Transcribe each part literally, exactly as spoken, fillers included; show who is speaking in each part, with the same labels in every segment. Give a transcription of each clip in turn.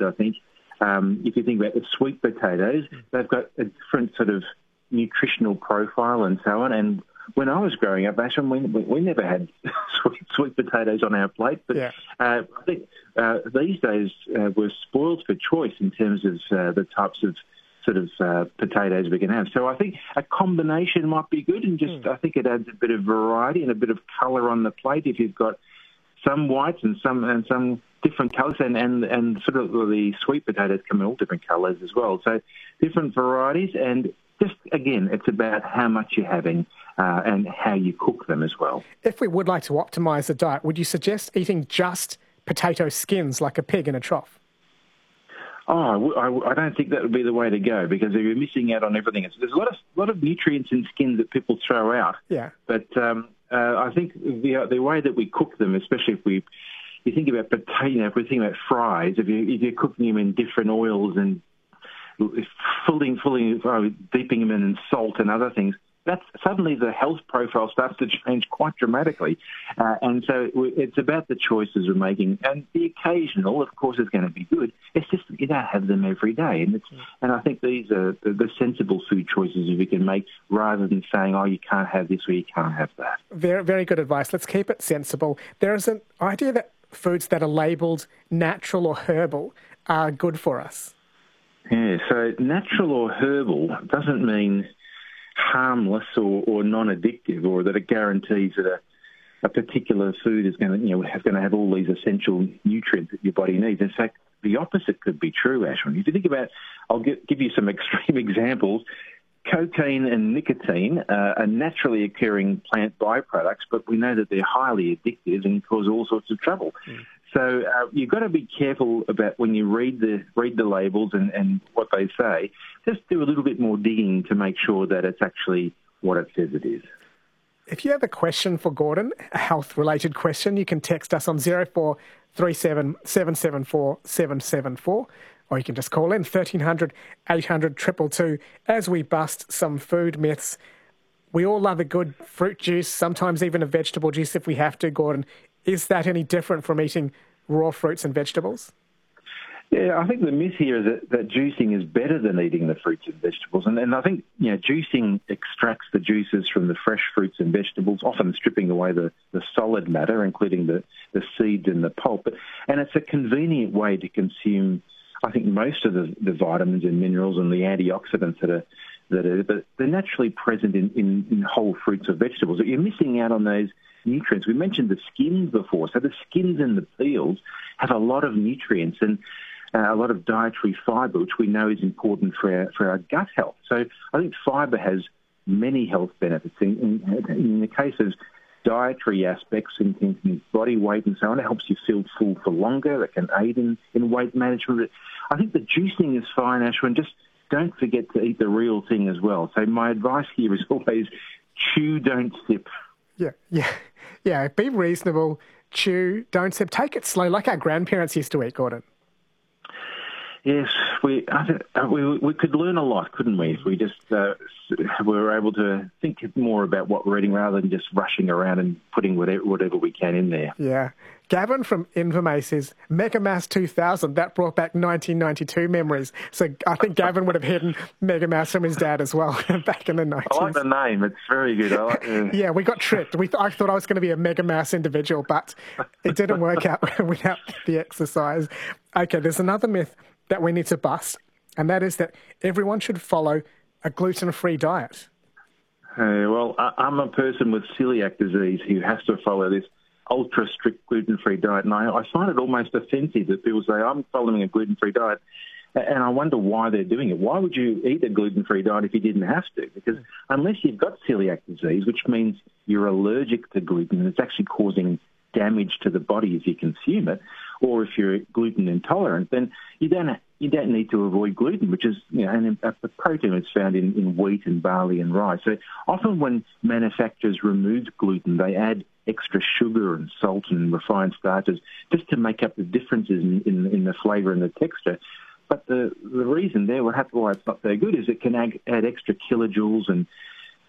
Speaker 1: I think. Um, if you think about the sweet potatoes, they've got a different sort of nutritional profile and so on. And when I was growing up, Ashton, we, we, we never had sweet, sweet potatoes on our plate. But
Speaker 2: yeah.
Speaker 1: uh, I think uh, these days uh, we're spoiled for choice in terms of uh, the types of sort of uh, potatoes we can have. So I think a combination might be good, and just mm. I think it adds a bit of variety and a bit of colour on the plate if you've got some whites and some and some different colours, and, and, and sort of the sweet potatoes come in all different colours as well. So different varieties, and just, again, it's about how much you're having uh, and how you cook them as well.
Speaker 2: If we would like to optimise the diet, would you suggest eating just potato skins like a pig in a trough?
Speaker 1: Oh, I, I don't think that would be the way to go, because you're missing out on everything. There's a lot of lot of nutrients in skins that people throw out.
Speaker 2: Yeah.
Speaker 1: But um, uh, I think the the way that we cook them, especially if we you think about potato, if we think about fries, if you if you're cooking them in different oils and fully, fully uh, deeping them in salt and other things, that's suddenly the health profile starts to change quite dramatically. Uh, and so it's about the choices we're making. And the occasional, of course, is going to be good. It's just you don't have them every day. And it's, and I think these are the, the sensible food choices we can make, rather than saying, oh, you can't have this or you can't have that.
Speaker 2: Very, very good advice. Let's keep it sensible. There is an idea that foods that are labelled natural or herbal are good for us.
Speaker 1: Yeah, so natural or herbal doesn't mean harmless or, or non-addictive, or that it guarantees that a, a particular food is going to, you know, have going to have all these essential nutrients that your body needs. In fact, the opposite could be true, Ashwin. If you think about, I'll give, give you some extreme examples. Cocaine and nicotine uh, are naturally occurring plant byproducts, but we know that they're highly addictive and cause all sorts of trouble. Mm. So uh, you've got to be careful about when you read the read the labels and, and what they say. Just do a little bit more digging to make sure that it's actually what it says it is.
Speaker 2: If you have a question for Gordon, a health-related question, you can text us on zero four three seven, seven seven four, seven seven four, or you can just call in thirteen hundred, eight hundred, two two two as we bust some food myths. We all love a good fruit juice, sometimes even a vegetable juice if we have to, Gordon. Is that any different from eating raw fruits and vegetables?
Speaker 1: Yeah, I think the myth here is that, that juicing is better than eating the fruits and vegetables. And, and I think, you know, juicing extracts the juices from the fresh fruits and vegetables, often stripping away the, the solid matter, including the, the seeds and the pulp. But, and it's a convenient way to consume, I think, most of the, the vitamins and minerals and the antioxidants that are that are that they're naturally present in, in, in whole fruits or vegetables. But you're missing out on those nutrients. We mentioned the skins before. So the skins and the peels have a lot of nutrients and uh, a lot of dietary fibre, which we know is important for our, for our gut health. So I think fibre has many health benefits. In, in, in the case of dietary aspects, in, in body weight and so on, it helps you feel full for longer. It can aid in, in weight management. I think the juicing is fine, Ashwin. Just don't forget to eat the real thing as well. So my advice here is always chew, don't sip.
Speaker 2: Yeah, yeah, yeah. Be reasonable, chew, don't sip. Take it slow, like our grandparents used to eat, Gordon.
Speaker 1: Yes, we, I think, we we could learn a lot, couldn't we, if we just uh, were able to think more about what we're eating rather than just rushing around and putting whatever, whatever we can in there.
Speaker 2: Yeah. Gavin from Inverness says, Megamass two thousand, that brought back nineteen ninety-two memories. So I think Gavin would have hidden Megamass from his dad as well back in the nineties.
Speaker 1: I like the name. It's very good. I like, uh...
Speaker 2: yeah, we got tricked. We th- I thought I was going to be a Megamass individual, but it didn't work out without the exercise. Okay, there's another myth that we need to bust, and that is that everyone should follow a gluten-free diet.
Speaker 1: Uh, well, I, I'm a person with celiac disease who has to follow this ultra-strict gluten-free diet, and I, I find it almost offensive that people say, I'm following a gluten-free diet, and I wonder why they're doing it. Why would you eat a gluten-free diet if you didn't have to? Because unless you've got celiac disease, which means you're allergic to gluten, and it's actually causing damage to the body if you consume it, or if you're gluten intolerant, then you don't you don't need to avoid gluten, which is, you know, and a protein that's found in, in wheat and barley and rice. So often when manufacturers remove gluten, they add extra sugar and salt and refined starches just to make up the differences in, in, in the flavour and the texture. But the, the reason there, what happens, why it's not so good, is it can add, add extra kilojoules and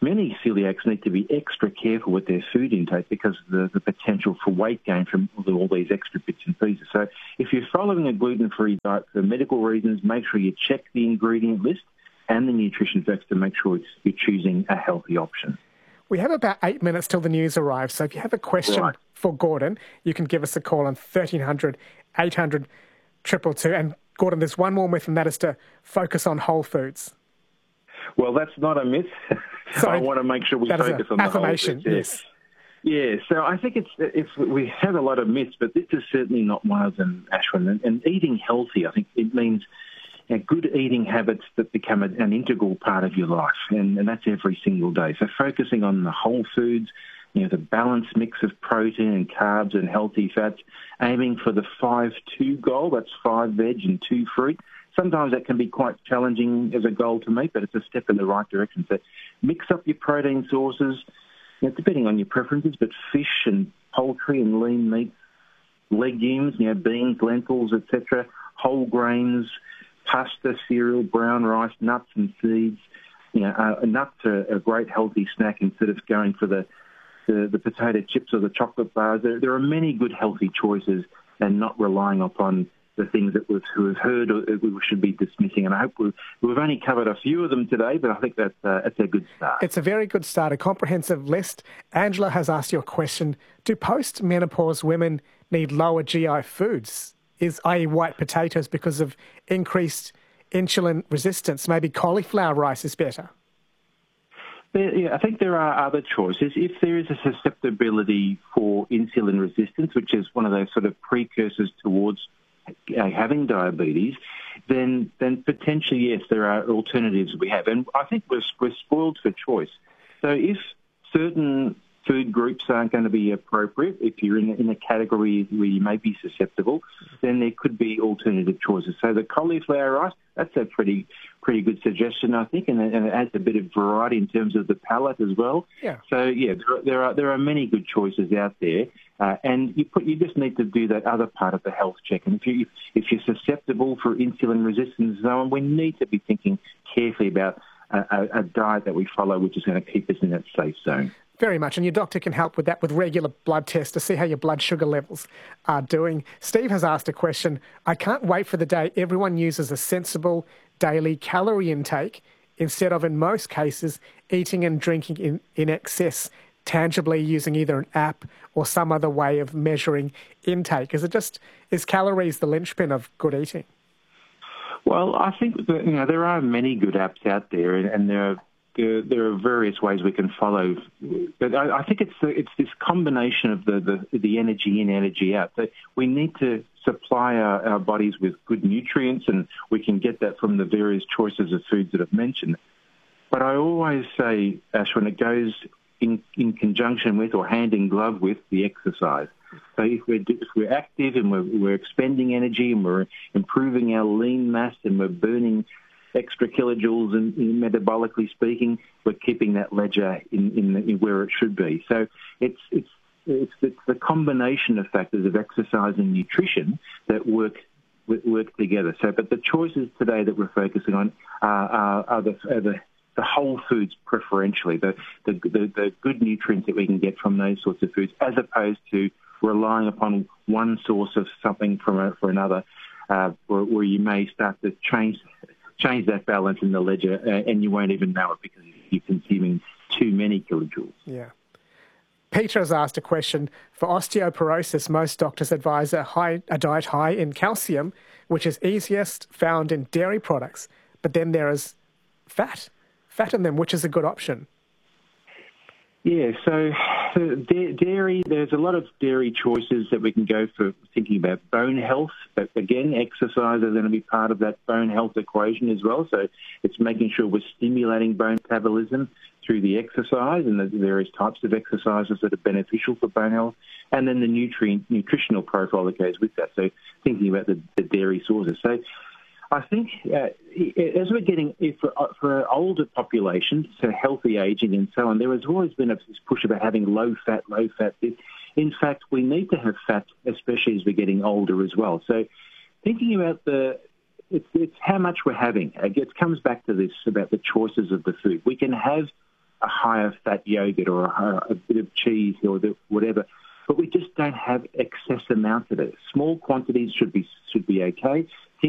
Speaker 1: many celiacs need to be extra careful with their food intake because of the, the potential for weight gain from all these extra bits and pieces. So if you're following a gluten-free diet for medical reasons, make sure you check the ingredient list and the nutrition facts to make sure you're choosing a healthy option.
Speaker 2: We have about eight minutes till the news arrives, so if you have a question
Speaker 1: Right.
Speaker 2: for Gordon, you can give us a call on thirteen hundred, eight hundred, two two two. And Gordon, there's one more myth, and that is to focus on whole foods.
Speaker 1: Well, that's not a myth.
Speaker 2: Sorry,
Speaker 1: I want to make sure we
Speaker 2: that is
Speaker 1: focus
Speaker 2: a
Speaker 1: on the
Speaker 2: affirmation,
Speaker 1: whole foods.
Speaker 2: yes.
Speaker 1: Yeah, so I think it's, it's we have a lot of myths, but this is certainly not one of them, Ashwin. And, and eating healthy, I think it means you know, good eating habits that become a, an integral part of your life, and, and that's every single day. So focusing on the whole foods, you know, the balanced mix of protein and carbs and healthy fats, aiming for the five two goal, that's five veg and two fruit. Sometimes that can be quite challenging as a goal to meet, but it's a step in the right direction. So mix up your protein sources, you know, depending on your preferences, but fish and poultry and lean meat, legumes, you know, beans, lentils, et cetera, whole grains, pasta, cereal, brown rice, nuts and seeds. You know, uh, nuts are a great healthy snack instead of going for the, the, the potato chips or the chocolate bars. There, there are many good healthy choices and not relying upon the things that we've, we've heard or we should be dismissing. And I hope we've, we've only covered a few of them today, but I think that's, uh, that's a good start.
Speaker 2: It's a very good start, a comprehensive list. Angela has asked you a question. Do post-menopause women need lower G I foods? Is that is white potatoes because of increased insulin resistance? Maybe cauliflower rice is better?
Speaker 1: There, yeah, I think there are other choices. If there is a susceptibility for insulin resistance, which is one of those sort of precursors towards uh, having diabetes, then then potentially, yes, there are alternatives we have. And I think we're, we're spoiled for choice. So if certain food groups aren't going to be appropriate, if you're in, in a category where you may be susceptible, then there could be alternative choices. So the cauliflower rice, that's a pretty pretty good suggestion, I think, and, and it adds a bit of variety in terms of the palate as well.
Speaker 2: Yeah.
Speaker 1: So, yeah, there, there are there are many good choices out there, uh, and you put you just need to do that other part of the health check. And if, you, if you're susceptible for insulin resistance and so on, we need to be thinking carefully about a, a, a diet that we follow which is going to keep us in that safe zone.
Speaker 2: Very much, and your doctor can help with that with regular blood tests to see how your blood sugar levels are doing. Steve has asked a question. I can't wait for the day everyone uses a sensible daily calorie intake instead of, in most cases, eating and drinking in, in excess, tangibly using either an app or some other way of measuring intake. Is it just, is calories the linchpin of good eating?
Speaker 1: Well, I think that, you know, there are many good apps out there, and, and there are There, there are various ways we can follow, but I, I think it's the, it's this combination of the, the, the energy in, energy out. That we need to supply our, our bodies with good nutrients, and we can get that from the various choices of foods that I've mentioned. But I always say, Ash, when it goes in, in conjunction with or hand in glove with the exercise. So if we're, if we're active and we're, we're expending energy and we're improving our lean mass and we're burning extra kilojoules, and metabolically speaking, we're keeping that ledger in, in, in where it should be. So it's it's it's the, the combination of factors of exercise and nutrition that work work together. So, but the choices today that we're focusing on are, are, are, the, are the the whole foods preferentially, the, the the the good nutrients that we can get from those sorts of foods, as opposed to relying upon one source of something from a, for another, uh, where, where you may start to change. change that balance in the ledger, uh, and you won't even know it because you're consuming too many kilojoules.
Speaker 2: Yeah. Peter has asked a question. For osteoporosis, most doctors advise a, high, a diet high in calcium, which is easiest found in dairy products. But then there is fat, fat in them, which is a good option.
Speaker 1: Yeah, so the dairy, there's a lot of dairy choices that we can go for thinking about bone health. But again, exercise is going to be part of that bone health equation as well. So it's making sure we're stimulating bone metabolism through the exercise and the various types of exercises that are beneficial for bone health, and then the nutrient nutritional profile that goes with that. So thinking about the, the dairy sources. So I think uh, as we're getting, for, for older populations, so healthy aging and so on, there has always been a push about having low fat, low fat. In fact, we need to have fat, especially as we're getting older as well. So thinking about the, it's, it's how much we're having. It comes back to this about the choices of the food. We can have a higher fat yogurt or a, a bit of cheese or the, whatever. But we just don't have excess amounts of it. Small quantities should be should be okay.